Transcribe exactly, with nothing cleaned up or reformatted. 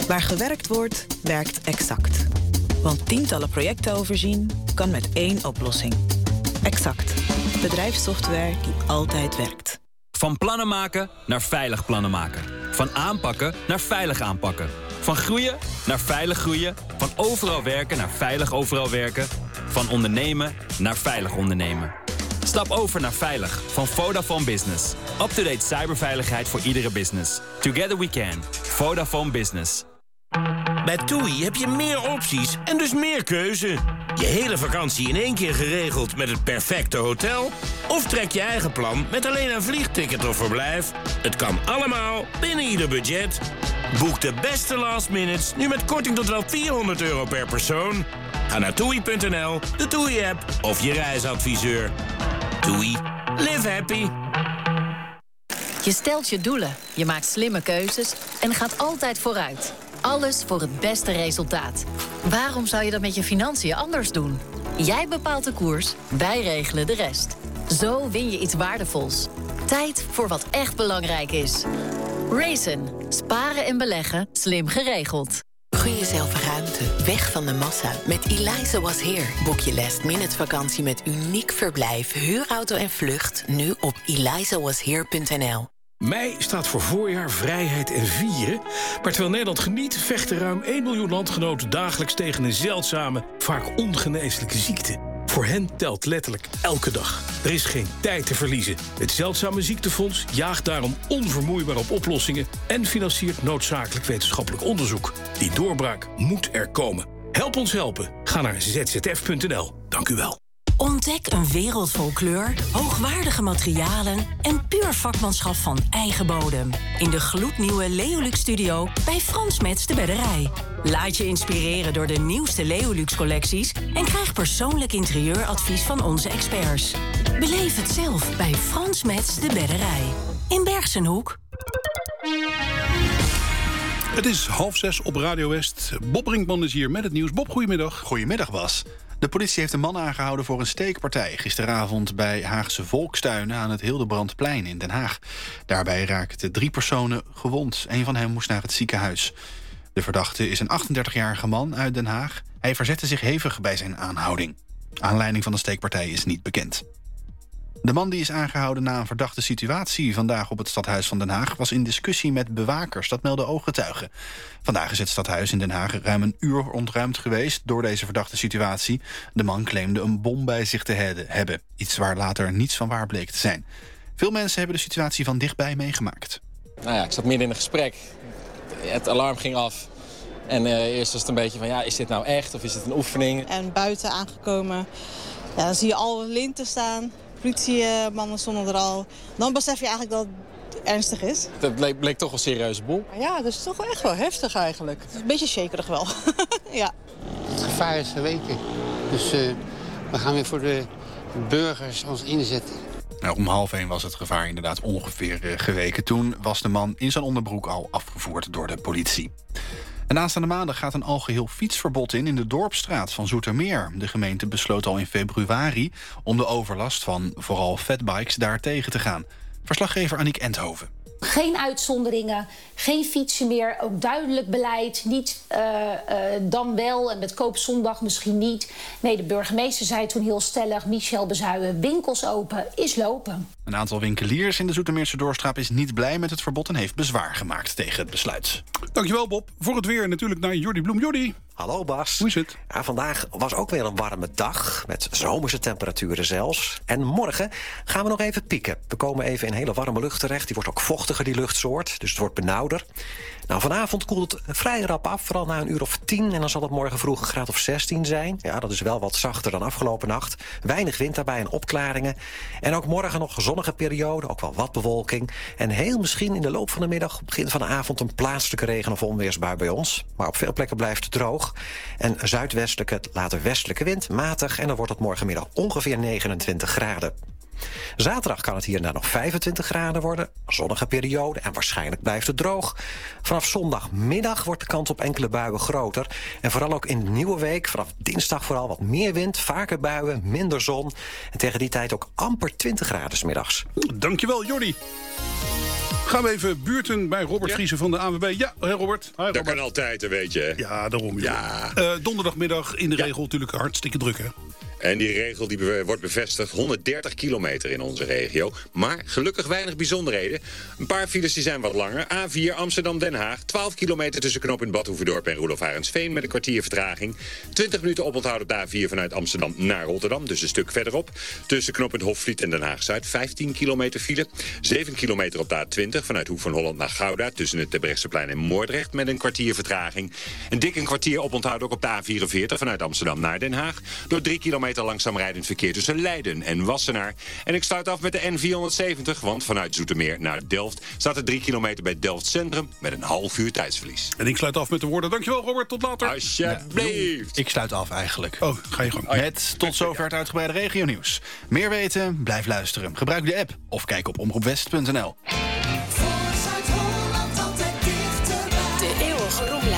Waar gewerkt wordt, werkt Exact. Want tientallen projecten overzien kan met één oplossing. Exact. Bedrijfssoftware die altijd werkt. Van plannen maken naar veilig plannen maken. Van aanpakken naar veilig aanpakken. Van groeien naar veilig groeien. Van overal werken naar veilig overal werken. Van ondernemen naar veilig ondernemen. Stap over naar Veilig van Vodafone Business. Up-to-date cyberveiligheid voor iedere business. Together we can. Vodafone Business. Bij TUI heb je meer opties en dus meer keuze. Je hele vakantie in één keer geregeld met het perfecte hotel? Of trek je eigen plan met alleen een vliegticket of verblijf? Het kan allemaal binnen ieder budget. Boek de beste last minutes nu met korting tot wel vierhonderd euro per persoon. Ga naar toei punt n l, de TUI-app of je reisadviseur. TUI. Live happy. Je stelt je doelen, je maakt slimme keuzes en gaat altijd vooruit. Alles voor het beste resultaat. Waarom zou je dat met je financiën anders doen? Jij bepaalt de koers, wij regelen de rest. Zo win je iets waardevols. Tijd voor wat echt belangrijk is. Raisin. Sparen en beleggen, slim geregeld. Gun jezelf ruimte, weg van de massa. Met Eliza Was Here. Boek je last minute vakantie met uniek verblijf, huurauto en vlucht nu op eliza was here punt n l. Mei staat voor voorjaar, vrijheid en vieren. Maar terwijl Nederland geniet, vechten ruim één miljoen landgenoten dagelijks tegen een zeldzame, vaak ongeneeslijke ziekte. Voor hen telt letterlijk elke dag. Er is geen tijd te verliezen. Het Zeldzame Ziektefonds jaagt daarom onvermoeibaar op oplossingen en financiert noodzakelijk wetenschappelijk onderzoek. Die doorbraak moet er komen. Help ons helpen. Ga naar z z f punt n l. Dank u wel. Ontdek een wereld vol kleur, hoogwaardige materialen en puur vakmanschap van eigen bodem. In de gloednieuwe Leolux Studio bij Frans Metz de Bedderij. Laat je inspireren door de nieuwste Leolux-collecties en krijg persoonlijk interieuradvies van onze experts. Beleef het zelf bij Frans Metz de Bedderij. In Bergsenhoek. Het is half zes op Radio West. Bob Brinkman is hier met het nieuws. Bob, goedemiddag. Goedemiddag, Bas. De politie heeft een man aangehouden voor een steekpartij gisteravond bij Haagse Volkstuinen aan het Hildebrandplein in Den Haag. Daarbij raakten drie personen gewond. Een van hen moest naar het ziekenhuis. De verdachte is een achtendertigjarige man uit Den Haag. Hij verzette zich hevig bij zijn aanhouding. Aanleiding van de steekpartij is niet bekend. De man die is aangehouden na een verdachte situatie vandaag op het stadhuis van Den Haag was in discussie met bewakers, dat melden ooggetuigen. Vandaag is het stadhuis in Den Haag ruim een uur ontruimd geweest door deze verdachte situatie. De man claimde een bom bij zich te hebben, iets waar later niets van waar bleek te zijn. Veel mensen hebben de situatie van dichtbij meegemaakt. Nou ja, ik zat midden in een gesprek. Het alarm ging af. En uh, eerst was het een beetje van, ja, is dit nou echt of is het een oefening? En buiten aangekomen, ja, dan zie je al linten staan. Politiemannen stonden er al. Dan besef je eigenlijk dat het ernstig is. Het bleek, bleek toch een serieuze boel. Ja, dat is toch wel echt wel heftig eigenlijk. Het is een beetje shakerig wel. Ja. Het gevaar is geweken. Dus uh, we gaan weer voor de burgers ons inzetten. Nou, om half één was het gevaar inderdaad ongeveer uh, geweken. Toen was de man in zijn onderbroek al afgevoerd door de politie. En aanstaande maandag gaat een algeheel fietsverbod in in de Dorpsstraat van Zoetermeer. De gemeente besloot al in februari om de overlast van vooral fatbikes daar tegen te gaan. Verslaggever Aniek Enthoven. Geen uitzonderingen, geen fietsen meer, ook duidelijk beleid. Niet uh, uh, dan wel en met koopzondag misschien niet. Nee, de burgemeester zei toen heel stellig, Michel Bezuijen, winkels open is lopen. Een aantal winkeliers in de Zoetermeerse Dorpsstraat is niet blij met het verbod en heeft bezwaar gemaakt tegen het besluit. Dankjewel, Bob. Voor het weer natuurlijk naar Jordi Bloem. Jordi. Hallo Bas. Hoe is het? Ja, vandaag was ook weer een warme dag, met zomerse temperaturen zelfs. En morgen gaan we nog even pieken. We komen even in hele warme lucht terecht. Die wordt ook vochtiger, die luchtsoort, dus het wordt benauwder. Nou, vanavond koelt het vrij rap af, vooral na een uur of tien. En dan zal het morgen vroeg een graad of zestien zijn. Ja, dat is wel wat zachter dan afgelopen nacht. Weinig wind daarbij en opklaringen. En ook morgen nog een zonnige periode, ook wel wat bewolking. En heel misschien in de loop van de middag, begin van de avond, een plaatselijke regen- of onweersbui bij ons. Maar op veel plekken blijft het droog. En zuidwestelijke, later westelijke wind, matig. En dan wordt het morgenmiddag ongeveer negenentwintig graden. Zaterdag kan het hierna nog vijfentwintig graden worden. Zonnige periode en waarschijnlijk blijft het droog. Vanaf zondagmiddag wordt de kans op enkele buien groter. En vooral ook in de nieuwe week, vanaf dinsdag vooral wat meer wind, vaker buien, minder zon. En tegen die tijd ook amper twintig graden 's middags. Dankjewel, Jordi. Gaan we even buurten bij Robert ja. Vriezen van de A N W B. Ja, Robert. Hi, Robert. Dat kan altijd, dat weet je. Ja, daarom. Ja. Uh, donderdagmiddag in de ja. regel natuurlijk hartstikke druk, hè? En die regel die be- wordt bevestigd, honderddertig kilometer in onze regio. Maar gelukkig weinig bijzonderheden. Een paar files die zijn wat langer. A vier Amsterdam-Den Haag. twaalf kilometer tussen knooppunt Bad Hoeverdorp en Roelof Arendsveen met een kwartier vertraging. twintig minuten oponthoud op de A vier vanuit Amsterdam naar Rotterdam. Dus een stuk verderop. Tussen knooppunt Hofvliet en Den Haag-Zuid. vijftien kilometer file. zeven kilometer op de A twintig vanuit Hoek van Holland naar Gouda. Tussen het Terbrechtseplein en Moordrecht met een kwartier vertraging. Een dik een kwartier oponthoud ook op de A vierenveertig vanuit Amsterdam naar Den Haag. Door drie kilometer langzaam rijdend verkeer tussen Leiden en Wassenaar. En ik sluit af met de N vierhonderdzeventig, want vanuit Zoetermeer naar Delft staat er drie kilometer bij Delft Centrum met een half uur tijdsverlies. En ik sluit af met de woorden. Dankjewel Robert, tot later. Alsjeblieft. Ja, ik sluit af eigenlijk. Oh, ga je gang. Met tot zover het uitgebreide regionieuws. Meer weten? Blijf luisteren. Gebruik de app of kijk op omroepwest punt n l. De eeuwige roem